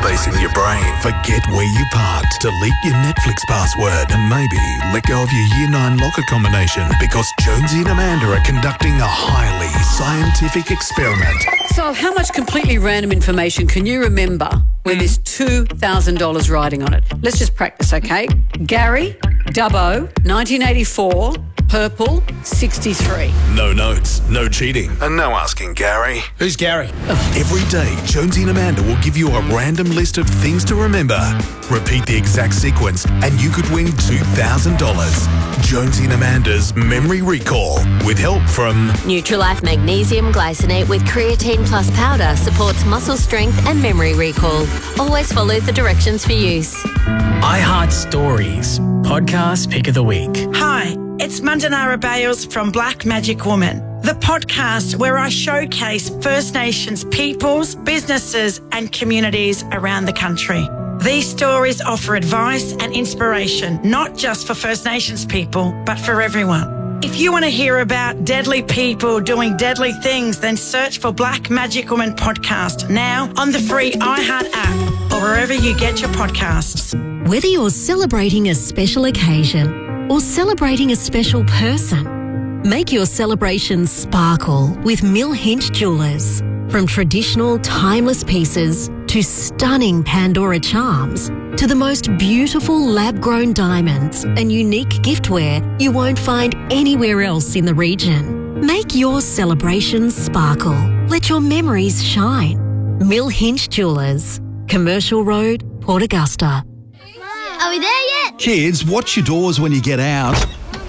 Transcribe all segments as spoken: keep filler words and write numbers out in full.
space in your brain. Forget where you parked. Delete your Netflix password and maybe let go of your Year nine locker combination because Jonesy and Amanda are conducting a highly scientific experiment. So how much completely random information can you remember where there's two thousand dollars riding on it? Let's just practice, okay? Gary, Dubbo, nineteen eighty-four, purple, sixty-three. No notes, no cheating, and no asking Gary. Who's Gary? Every day, Jonesy and Amanda will give you a random list of things to remember. Repeat the exact sequence and you could win two thousand dollars. Jonesy and Amanda's Memory Recall with help from Nutrilife Magnesium Glycinate with Creatine Plus Powder supports muscle strength and memory recall. Always follow the directions for use. iHeart Stories, podcast pick of the week. Hi, it's Mandanara Bales from Black Magic Woman, the podcast where I showcase First Nations peoples, businesses and communities around the country. These stories offer advice and inspiration, not just for First Nations people, but for everyone. If you want to hear about deadly people doing deadly things, then search for Black Magic Woman podcast now on the free iHeart app or wherever you get your podcasts. Whether you're celebrating a special occasion or celebrating a special person, make your celebration sparkle with Mill Hinch Jewelers. From traditional, timeless pieces to stunning Pandora charms to the most beautiful lab-grown diamonds and unique giftware you won't find anywhere else in the region. Make your celebrations sparkle. Let your memories shine. Mill Hinch Jewelers, Commercial Road, Port Augusta. Are we there yet? Kids, watch your doors when you get out.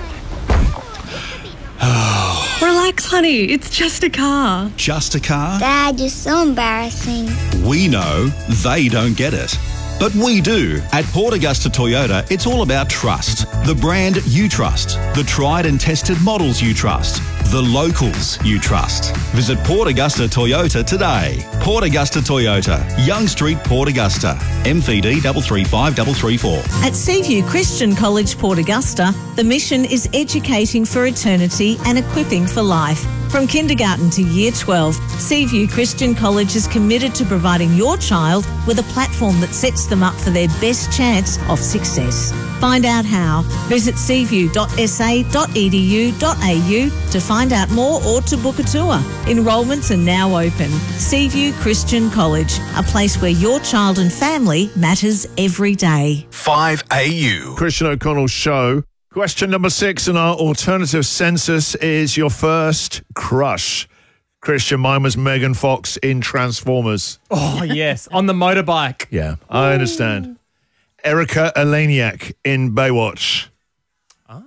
Relax, honey. It's just a car. Just a car? Dad, you're so embarrassing. We know they don't get it. But we do. At Port Augusta Toyota, it's all about trust. The brand you trust. The tried and tested models you trust. The locals you trust. Visit Port Augusta Toyota today. Port Augusta Toyota, Young Street, Port Augusta. M V D three three five three three four. At Seaview Christian College, Port Augusta, the mission is educating for eternity and equipping for life. From kindergarten to year twelve, Seaview Christian College is committed to providing your child with a platform that sets them up for their best chance of success. Find out how. Visit seaview dot s a dot e d u dot a u to find out more or to book a tour. Enrolments are now open. Seaview Christian College, a place where your child and family matters every day. five A U. Christian O'Connell's show. Question number six in our alternative census is your first crush. Christian, mine was Megan Fox in Transformers. Oh, yes, on the motorbike. Yeah, I understand. Erica Eleniak in Baywatch. Oh.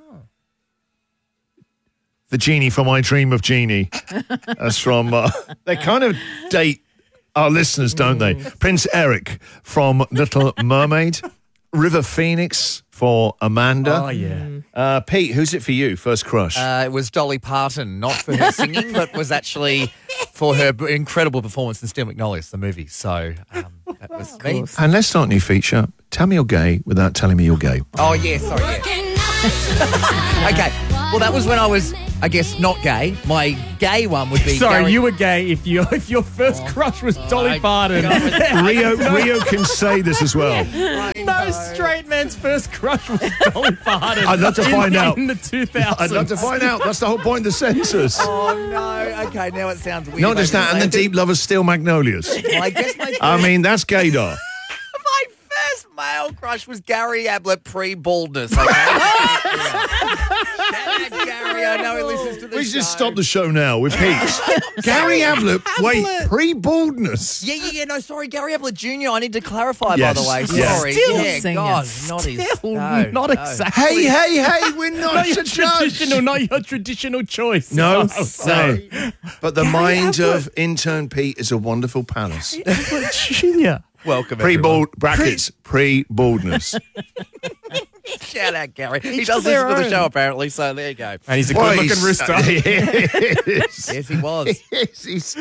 The genie from I Dream of Jeannie. That's from, uh, they kind of date our listeners, don't they? Prince Eric from Little Mermaid. River Phoenix for Amanda. Oh, yeah. Uh, Pete, who's it for you? First crush. Uh, it was Dolly Parton, not for her singing, but was actually for her b- incredible performance in Steel Magnolias, the movie. So um, that was me. And let's start a new feature. Tell me you're gay without telling me you're gay. Oh, yeah, sorry, yeah. Okay, well, that was when I was, I guess, not gay. My gay one would be... Sorry, Gary- you were gay if, you, if your first oh, crush was Dolly my Parton. Rio Rio can say this as well. No straight man's first crush was Dolly Parton. I'd love to in, find out. In the two thousands. I'd love to find out. That's the whole point of the census. Oh, no. Okay, now it sounds weird. Not just that, and the deep love of Steel Magnolias. Well, I guess my... I mean, that's gaydar. My first male crush was Gary Ablett pre-baldness. Okay? Shout out Gary, I know he listens to the We show. should just stop the show now with Pete. Gary Ablett, wait, pre-baldness. Yeah, yeah, yeah, no, sorry, Gary Ablett Junior I need to clarify, Yes, by the way. yes. Sorry. Still yeah, singer. God, not his. Still No, not no. exactly. Hey, hey, hey, we're not, Not your a judge. traditional, not your traditional choice. No, Oh, sorry. no. But the mind of intern Pete is a wonderful palace. Junior. Welcome, Pre-bald, brackets, pre-baldness. Shout out, Gary. He does listen to the show, apparently, so there you go. And he's a Well, good-looking he's- rooster. He is. Yes, he was. Yes, he's-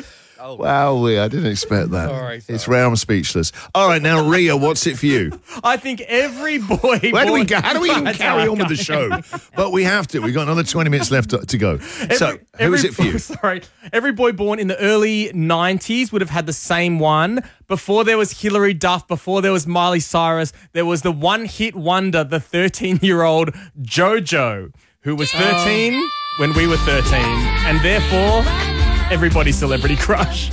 Wow, we I didn't expect that. Sorry, sorry. It's rare. I'm speechless. All right, now Ria, what's it for you? I think every boy. Where do we born- go? How do we even Right, carry sorry, on with the show? But we have to. We've got another twenty minutes left to, to go. so, who every is it for you? Sorry, every boy born in the early nineties would have had the same one. Before there was Hilary Duff, before there was Miley Cyrus, there was the one-hit wonder, the thirteen-year-old JoJo, who was thirteen when we were thirteen, and therefore everybody's celebrity crush.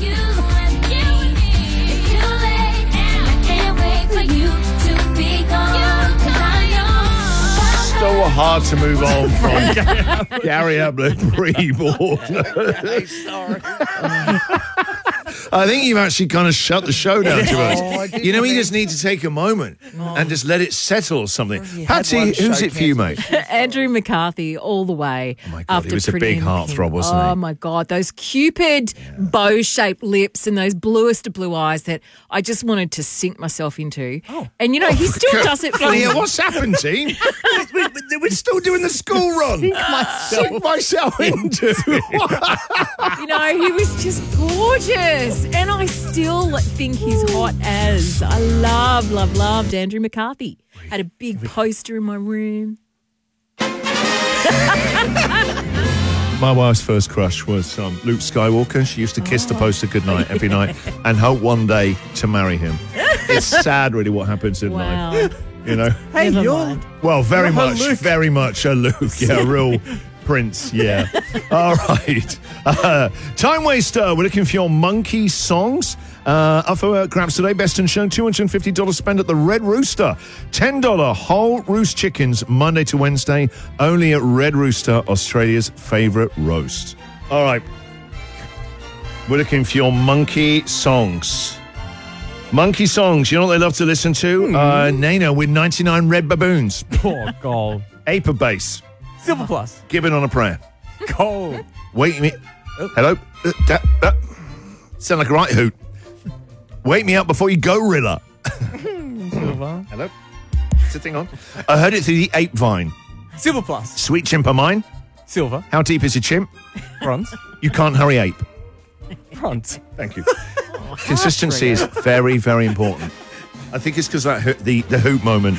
So hard to move on from Gary Ablett pre-born. Okay, sorry. I think you've actually kind of shut the show down to Oh, I us. didn't You know, you mean- just need to take a moment and just let it settle or something. had Patty, one who's show it for you, mate? Andrew McCarthy all the way. Oh my God, he was a big heartthrob, wasn't he? Oh my God, those cupid bow-shaped lips and those bluest of blue eyes that I just wanted to sink myself into. Oh. And you know, he still does it for Yeah, what's happened, team? we, we, we're still doing the school run. Sink myself. Sink myself into. You know, he was just gorgeous. And I still think he's hot as. I love, love, loved Andrew McCarthy. Had a big poster in my room. My wife's first crush was um, Luke Skywalker. She used to kiss the poster goodnight every night and hope one day to marry him. It's sad, really, what happens in Wow. life. You know? Hey, Never you're... mind. Well, very You're a much, Luke. very much a Luke. Yeah, a real prince, yeah. All right. Uh, Time Waster, we're looking for your monkey songs. Uh, up for uh, grabs today, Best in Show, two hundred fifty dollars spend at the Red Rooster. ten dollars whole roost chickens, Monday to Wednesday, only at Red Rooster, Australia's favourite roast. All right. We're looking for your monkey songs. Monkey songs, you know what they love to listen to? Hmm. Uh, Nana with ninety-nine Red Baboons. Oh, gold. Ape of Bass. Silver Plus. Given on a prayer. Gold. Wait me. Hello? Uh, da, da. Sound like a right hoot. Wake me up before you go, Rilla. Silver. Hello? Is the thing on? I heard it through the ape vine. Silver Plus. Sweet chimp of mine. Silver. How deep is a chimp? Bronze. You can't hurry ape. Bronze. Thank you. Consistency is very, very important. I think it's because that ho- the, the hoot moment.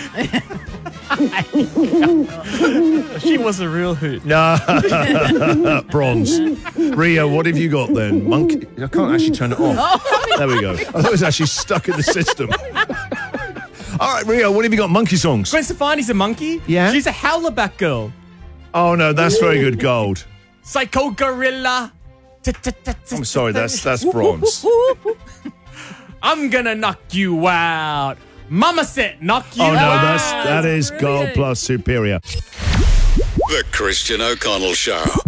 She was a real hoot. No. Bronze. Ria, what have you got then? Monkey. I can't actually turn it off. There we go. I thought it was actually stuck in the system. All right, Ria, what have you got? Monkey songs. Gwen Stefani's a monkey. Yeah? She's a howlerback girl. Oh, no, that's very good. Gold. Psycho gorilla. I'm sorry, that's that's bronze. I'm gonna knock you out. Mama said knock you Oh, no, out. that's, that is gold plus superior. The Christian O'Connell Show.